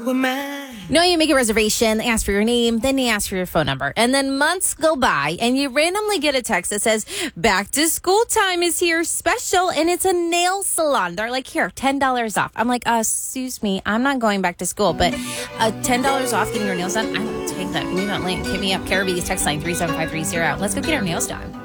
No, you make a reservation, they ask for your name, then they ask for your phone number. And then months go by and you randomly get a text that says, back to school time is here, special, and it's a nail salon. They're like, here, $10 off. I'm like, excuse me, I'm not going back to school, but $10 off getting your nails done, I will take that. Give me that link. Hit me up, Caribbean's text line 37530. Let's go get our nails done.